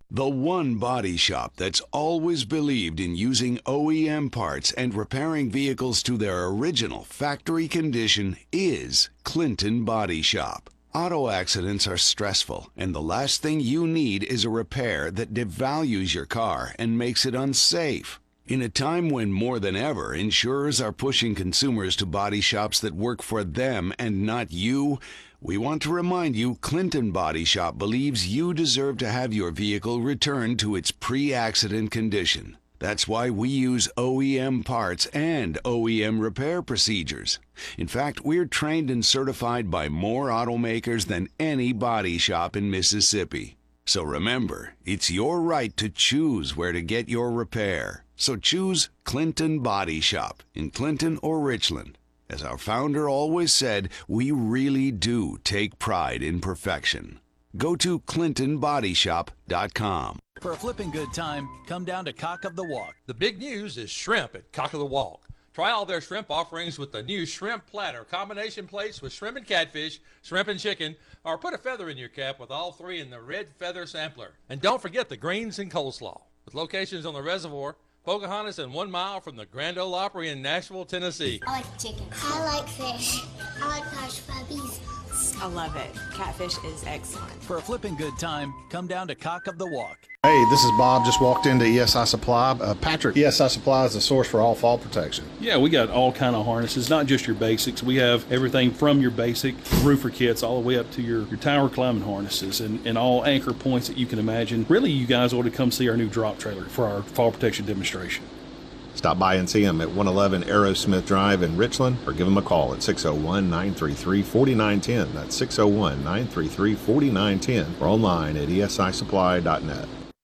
The one body shop that's always believed in using OEM parts and repairing vehicles to their original factory condition is Clinton Body Shop. Auto accidents are stressful, and the last thing you need is a repair that devalues your car and makes it unsafe. In a time when more than ever insurers are pushing consumers to body shops that work for them and not you, we want to remind you Clinton Body Shop believes you deserve to have your vehicle returned to its pre-accident condition. That's why we use OEM parts and OEM repair procedures. In fact, we're trained and certified by more automakers than any body shop in Mississippi. So remember, it's your right to choose where to get your repair. So choose Clinton Body Shop in Clinton or Richland. As our founder always said, we really do take pride in perfection. Go to ClintonBodyShop.com. For a flipping good time, come down to Cock of the Walk. The big news is shrimp at Cock of the Walk. Try all their shrimp offerings with the new shrimp platter, combination plates with shrimp and catfish, shrimp and chicken, or put a feather in your cap with all three in the red feather sampler. And don't forget the greens and coleslaw. With locations on the reservoir, Pocahontas, and 1 mile from the Grand Ole Opry in Nashville, Tennessee. I like chicken. I like fish. I like hush puppies. I love it. Catfish is excellent. For a flipping good time, come down to Cock of the Walk. Hey, this is Bob. Just walked into ESI Supply. Patrick, ESI Supply is the source for all fall protection. Yeah, we got all kind of harnesses, not just your basics. We have everything from your basic roofer kits all the way up to your tower climbing harnesses and all anchor points that you can imagine. Really, you guys ought to come see our new drop trailer for our fall protection demonstration. Stop by and see them at 111 Aerosmith Drive in Richland, or give them a call at 601-933-4910. That's 601-933-4910, or online at esisupply.net.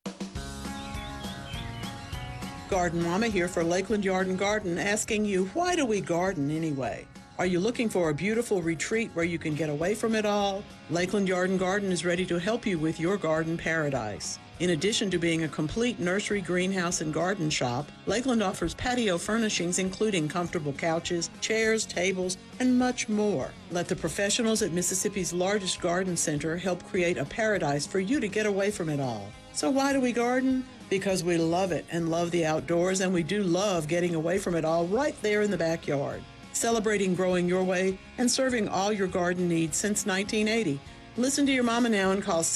Garden Mama here for Lakeland Yard and Garden, asking you, why do we garden anyway? Are you looking for a beautiful retreat where you can get away from it all? Lakeland Yard and Garden is ready to help you with your garden paradise. In addition to being a complete nursery, greenhouse, and garden shop, Lakeland offers patio furnishings including comfortable couches, chairs, tables, and much more. Let the professionals at Mississippi's largest garden center help create a paradise for you to get away from it all. So why do we garden? Because we love it and love the outdoors, and we do love getting away from it all right there in the backyard. Celebrating growing your way and serving all your garden needs since 1980. Listen to your mama now and call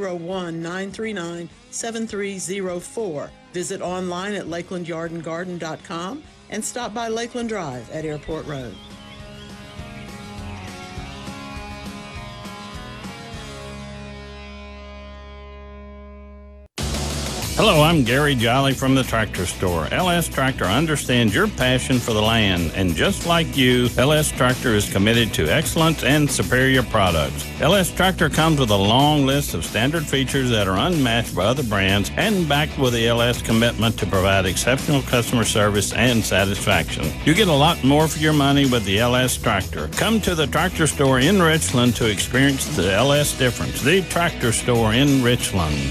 601-939-7304. Visit online at lakelandyardandgarden.com and stop by Lakeland Drive at Airport Road. Hello, I'm Gary Jolly from the Tractor Store. LS Tractor understands your passion for the land, and just like you, LS Tractor is committed to excellence and superior products. LS Tractor comes with a long list of standard features that are unmatched by other brands and backed with the LS commitment to provide exceptional customer service and satisfaction. You get a lot more for your money with the LS Tractor. Come to the Tractor Store in Richland to experience the LS difference. The Tractor Store in Richland.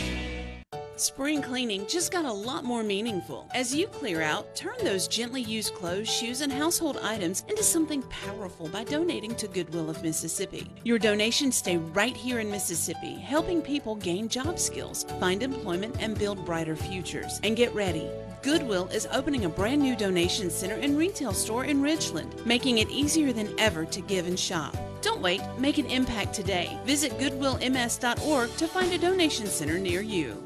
Spring cleaning just got a lot more meaningful. As you clear out, turn those gently used clothes, shoes, and household items into something powerful by donating to Goodwill of Mississippi. Your donations stay right here in Mississippi, helping people gain job skills, find employment, and build brighter futures. And get ready. Goodwill is opening a brand new donation center and retail store in Richland, making it easier than ever to give and shop. Don't wait, make an impact today. Visit goodwillms.org to find a donation center near you.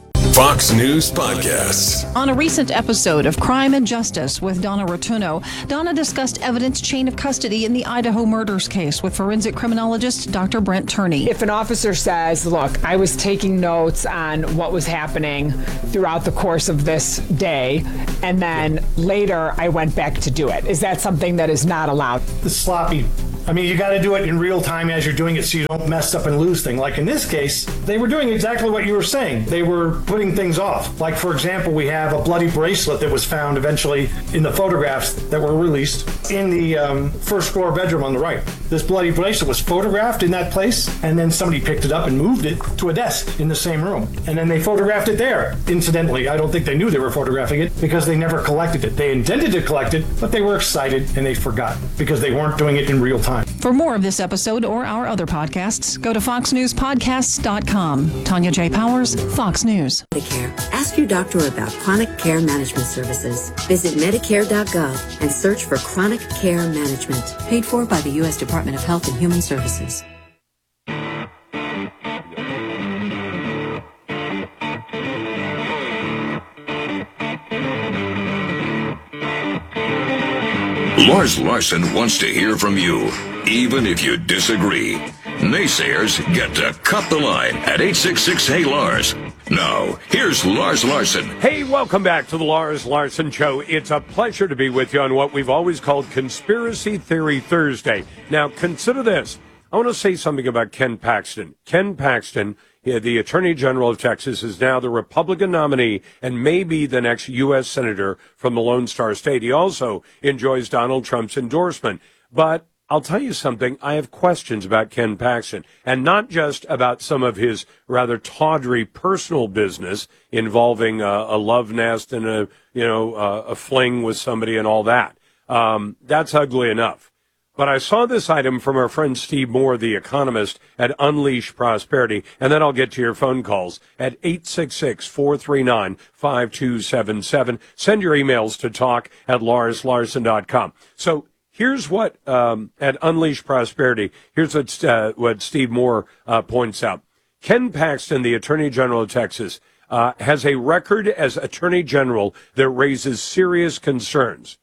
Fox News Podcasts. On a recent episode of Crime and Justice with Donna Rotuno, Donna discussed evidence chain of custody in the Idaho murders case with forensic criminologist Dr. Brent Turney. If an officer says, look, I was taking notes on what was happening throughout the course of this day, and then later I went back to do it, is that something that is not allowed? The sloppy. I mean, you got to do it in real time as you're doing it so you don't mess up and lose things. Like in this case, they were doing exactly what you were saying. They were putting things off. Like, for example, we have a bloody bracelet that was found eventually in the photographs that were released in the first floor bedroom on the right. This bloody bracelet was photographed in that place, and then somebody picked it up and moved it to a desk in the same room. And then they photographed it there. Incidentally, I don't think they knew they were photographing it because they never collected it. They intended to collect it, but they were excited and they forgot because they weren't doing it in real time. time. For more of this episode or our other podcasts, go to foxnewspodcasts.com. Tanya J. Powers, Fox News. Medicare. Ask your doctor about chronic care management services. Visit Medicare.gov and search for chronic care management. Paid for by the U.S. Department of Health and Human Services. Lars Larson wants to hear from you, even if you disagree. Naysayers get to cut the line at 866-HEY-LARS. Now, here's Lars Larson. Hey, welcome back to the Lars Larson Show. It's a pleasure to be with you on what we've always called Conspiracy Theory Thursday. Now, consider this. I want to say something about Ken Paxton. Ken Paxton, the Attorney General of Texas, is now the Republican nominee and may be the next U.S. Senator from the Lone Star State. He also enjoys Donald Trump's endorsement. But I'll tell you something, I have questions about Ken Paxton, and not just about some of his rather tawdry personal business involving a love nest and a fling with somebody and all that. That's ugly enough. But I saw this item from our friend Steve Moore, the economist at Unleash Prosperity, and then I'll get to your phone calls at 866-439-5277. Send your emails to talk@larslarson.com. So here's what, at Unleash Prosperity, here's what Steve Moore points out. Ken Paxton, the Attorney General of Texas, has a record as Attorney General that raises serious concerns.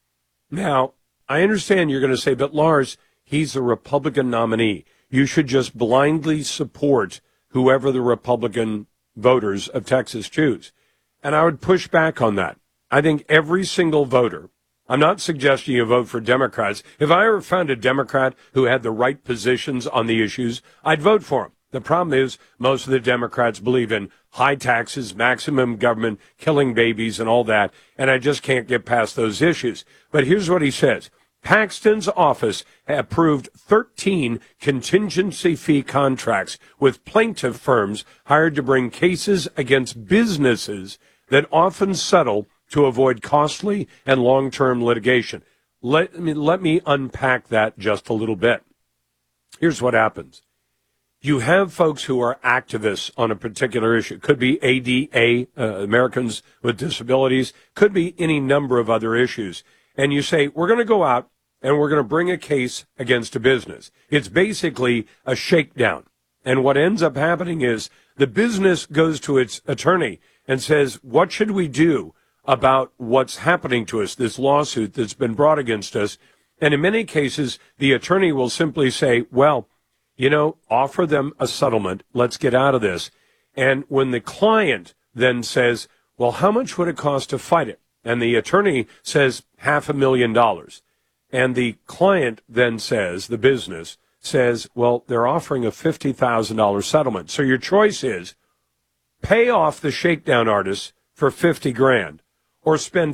Now, I understand you're going to say, but Lars, he's a Republican nominee. You should just blindly support whoever the Republican voters of Texas choose. And I would push back on that. I think every single voter, I'm not suggesting you vote for Democrats. If I ever found a Democrat who had the right positions on the issues, I'd vote for him. The problem is most of the Democrats believe in high taxes, maximum government, killing babies and all that, and I just can't get past those issues. But here's what he says. Paxton's office approved 13 contingency fee contracts with plaintiff firms hired to bring cases against businesses that often settle to avoid costly and long-term litigation. Let me unpack that just a little bit. Here's what happens. You have folks who are activists on a particular issue. Could be ADA, Americans with Disabilities, could be any number of other issues. And you say, we're going to go out and we're going to bring a case against a business. It's basically a shakedown. And what ends up happening is the business goes to its attorney and says, what should we do about what's happening to us, this lawsuit that's been brought against us? And in many cases, the attorney will simply say, well, offer them a settlement. Let's get out of this. And when the client then says, well, how much would it cost to fight it? And the attorney says $500,000. And the client then says, the business says, well, they're offering a $50,000 settlement. So your choice is pay off the shakedown artists for $50,000 or spend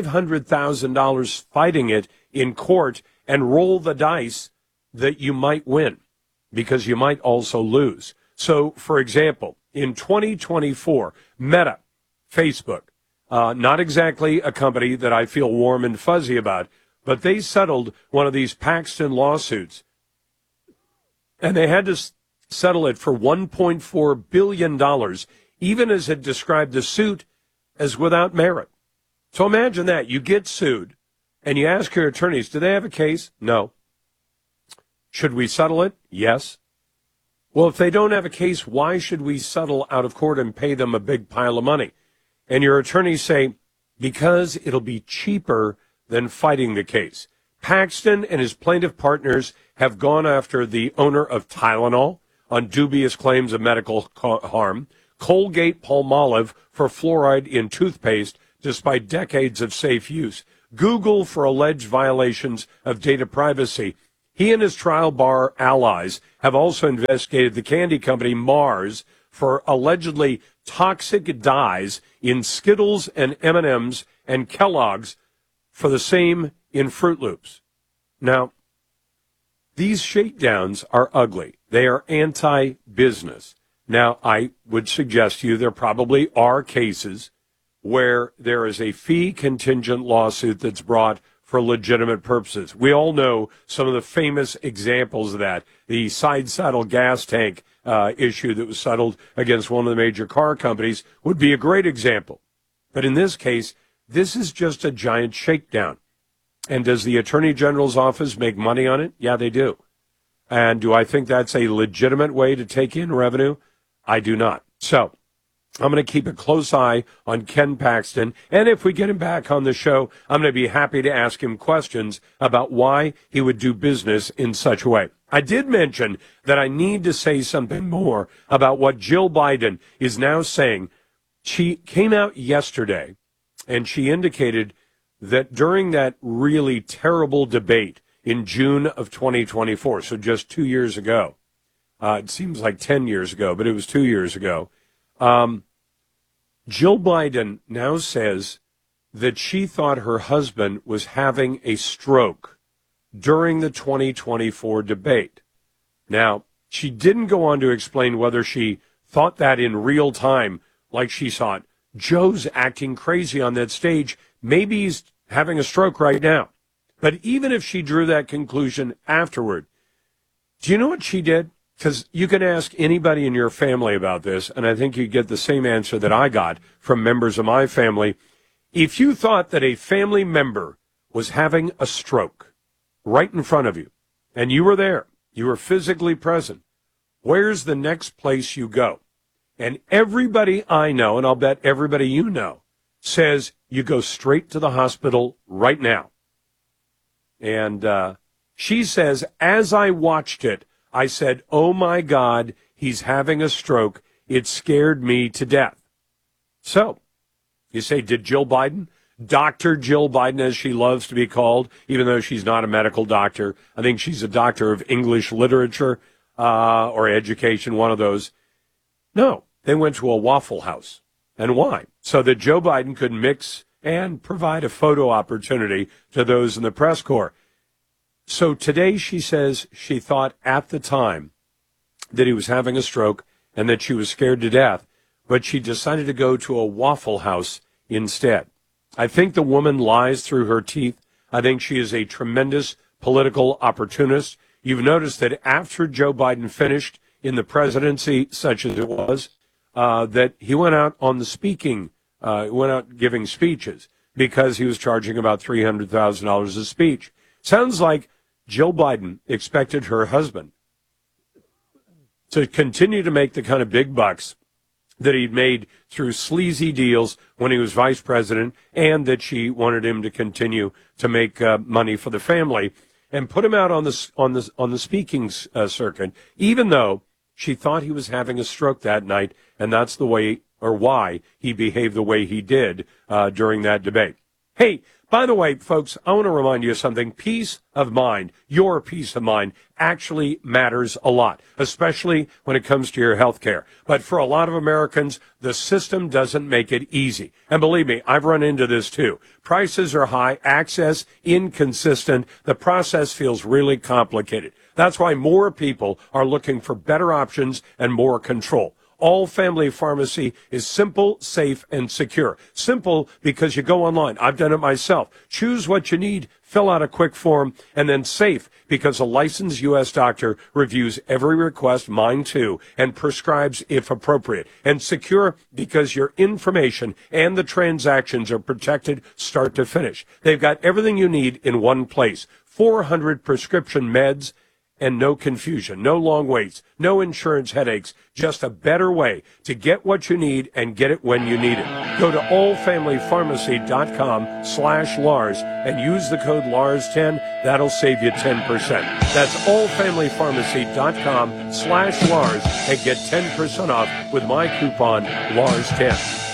$500,000 fighting it in court and roll the dice that you might win because you might also lose. So, for example, in 2024, Meta, Facebook, not exactly a company that I feel warm and fuzzy about, but they settled one of these Paxton lawsuits, and they had to settle it for $1.4 billion, even as it described the suit as without merit. So imagine that. You get sued, and you ask your attorneys, do they have a case? No. Should we settle it? Yes. Well, if they don't have a case, why should we settle out of court and pay them a big pile of money? And your attorneys say, because it'll be cheaper than fighting the case. Paxton and his plaintiff partners have gone after the owner of Tylenol on dubious claims of medical harm, Colgate-Palmolive for fluoride in toothpaste despite decades of safe use, Google for alleged violations of data privacy. He and his trial bar allies have also investigated the candy company Mars for allegedly toxic dyes in Skittles and M&Ms and Kellogg's for the same in Fruit Loops. Now, these shakedowns are ugly. They are anti-business. Now, I would suggest to you there probably are cases where there is a fee contingent lawsuit that's brought for legitimate purposes. We all know some of the famous examples of that. The side saddle gas tank issue that was settled against one of the major car companies would be a great example. But in this case, this is just a giant shakedown. And does the Attorney General's office make money on it? Yeah, they do. And do I think that's a legitimate way to take in revenue? I do not. So I'm going to keep a close eye on Ken Paxton. And if we get him back on the show, I'm going to be happy to ask him questions about why he would do business in such a way. I did mention that I need to say something more about what Jill Biden is now saying. She came out yesterday and she indicated that during that really terrible debate in June of 2024, so just 2 years ago, it seems like 10 years ago, but it was 2 years ago, Jill Biden now says that she thought her husband was having a stroke during the 2024 debate. Now, she didn't go on to explain whether she thought that in real time, like she thought, Joe's acting crazy on that stage. Maybe he's having a stroke right now. But even if she drew that conclusion afterward, do you know what she did? Because you can ask anybody in your family about this, and I think you'd get the same answer that I got from members of my family. If you thought that a family member was having a stroke right in front of you, and you were there, you were physically present, where's the next place you go? And everybody I know, and I'll bet everybody you know, says you go straight to the hospital right now. And she says, as I watched it, I said, oh, my God, he's having a stroke. It scared me to death. So, you say, did Jill Biden, Dr. Jill Biden, as she loves to be called, even though she's not a medical doctor, I think she's a doctor of English literature or education, one of those. No, they went to a Waffle House. And why? So that Joe Biden could mix and provide a photo opportunity to those in the press corps. So today she says she thought at the time that he was having a stroke and that she was scared to death, but she decided to go to a Waffle House instead. I think the woman lies through her teeth. I think she is a tremendous political opportunist. You've noticed that after Joe Biden finished in the presidency, such as it was, that he went out on the speaking, went out giving speeches because he was charging about $300,000 a speech. Sounds like Jill Biden expected her husband to continue to make the kind of big bucks that he'd made through sleazy deals when he was vice president, and that she wanted him to continue to make money for the family, and put him out on the speaking circuit, even though she thought he was having a stroke that night, and that's the way or why he behaved the way he did during that debate. Hey, by the way, folks, I want to remind you of something. Peace of mind, your peace of mind, actually matters a lot, especially when it comes to your health care. But for a lot of Americans, the system doesn't make it easy. And believe me, I've run into this too. Prices are high, access inconsistent. The process feels really complicated. That's why more people are looking for better options and more control. All Family Pharmacy is simple, safe, and secure. Simple because you go online. I've done it myself. Choose what you need, fill out a quick form, and then safe because a licensed U.S. doctor reviews every request, mine too, and prescribes if appropriate. And secure because your information and the transactions are protected start to finish. They've got everything you need in one place. 400 prescription meds, and no confusion, no long waits, no insurance headaches, just a better way to get what you need and get it when you need it. Go to allfamilypharmacy.com/Lars and use the code LARS10. That'll save you 10%. That's allfamilypharmacy.com/Lars and get 10% off with my coupon LARS10.